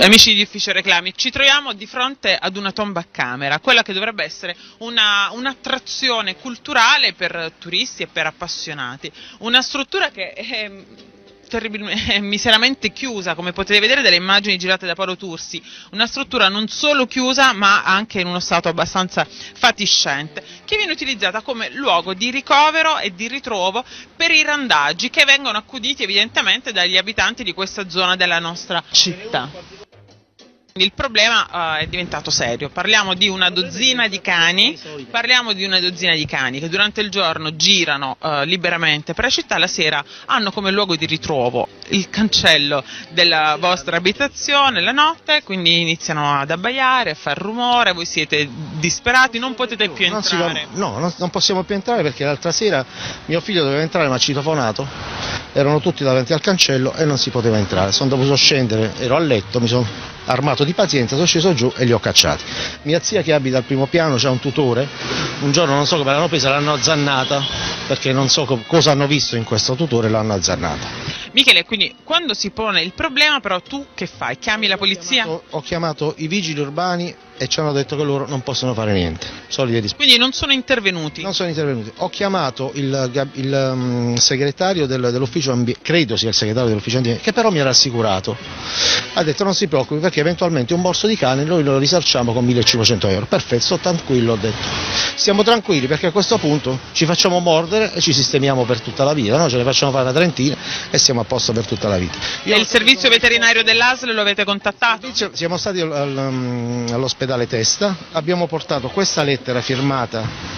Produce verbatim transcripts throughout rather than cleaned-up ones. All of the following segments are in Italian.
Amici di Ufficio Reclami, ci troviamo di fronte ad una tomba a camera, quella che dovrebbe essere una, un'attrazione culturale per turisti e per appassionati, una struttura che è terribilmente, è miseramente chiusa, come potete vedere dalle immagini girate da Paolo Tursi, una struttura non solo chiusa ma anche in uno stato abbastanza fatiscente, che viene utilizzata come luogo di ricovero e di ritrovo per i randaggi che vengono accuditi evidentemente dagli abitanti di questa zona della nostra città. Il problema uh, è diventato serio, parliamo di una dozzina di cani, parliamo di una dozzina di cani che durante il giorno girano uh, liberamente per la città, la sera hanno come luogo di ritrovo il cancello della vostra abitazione la notte, quindi iniziano ad abbaiare, a far rumore, voi siete disperati, non potete più entrare. No, non, non possiamo più entrare perché l'altra sera mio figlio doveva entrare ma ha citofonato, erano tutti davanti al cancello e non si poteva entrare, sono dovuto scendere, ero a letto, mi sono armato di pazienza, sono sceso giù e li ho cacciati. Mia zia che abita al primo piano c'ha un tutore, un giorno non so come l'hanno presa, l'hanno azzannata, perché non so co- cosa hanno visto in questo tutore, l'hanno azzannata. Michele, quindi quando si pone il problema però tu che fai? Chiami la polizia? Ho chiamato, ho chiamato i vigili urbani e ci hanno detto che loro non possono fare niente. Solide risposte. Quindi non sono intervenuti? Non sono intervenuti. Ho chiamato il, il um, segretario del, dell'ufficio ambiente, credo sia il segretario dell'ufficio ambiente, che però mi ha rassicurato. Ha detto non si preoccupi perché eventualmente un morso di cane noi lo risarciamo con millecinquecento euro. Perfetto, sto tranquillo, ho detto. Stiamo tranquilli perché a questo punto ci facciamo mordere e ci sistemiamo per tutta la vita, no? Ce ne facciamo fare una trentina e siamo a posto per tutta la vita. Io e il servizio veterinario dell'A S L lo avete contattato? Siamo stati al, al, all'ospedale Testa, abbiamo portato questa lettera firmata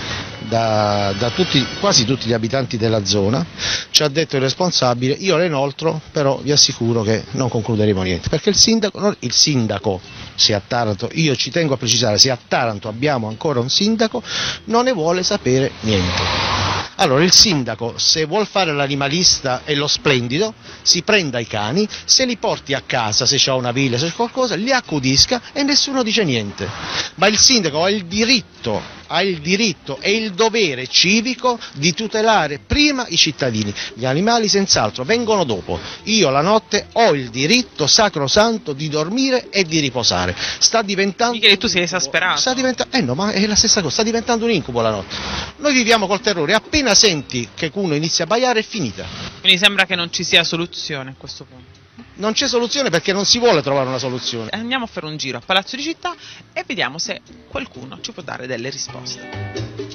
da, da tutti, quasi tutti gli abitanti della zona, ci ha detto il responsabile, io le inoltro, però vi assicuro che non concluderemo niente, perché il sindaco, il sindaco se a Taranto, io ci tengo a precisare, se a Taranto abbiamo ancora un sindaco, non ne vuole sapere niente. Allora il sindaco, se vuol fare l'animalista e lo splendido, si prenda i cani, se li porti a casa, se c'è una villa, se c'è qualcosa, li accudisca e nessuno dice niente. Ma il sindaco ha il diritto, ha il diritto e il dovere civico di tutelare prima i cittadini. Gli animali senz'altro vengono dopo. Io la notte ho il diritto sacrosanto di dormire e di riposare. Sta diventando... Michele, tu sei esasperato. Sta diventando... Eh no, ma è la stessa cosa, sta diventando un incubo la notte. Noi viviamo col terrore, appena senti che uno inizia a baiare è finita. Quindi sembra che non ci sia soluzione a questo punto. Non c'è soluzione perché non si vuole trovare una soluzione. Andiamo a fare un giro a Palazzo di Città e vediamo se qualcuno ci può dare delle risposte.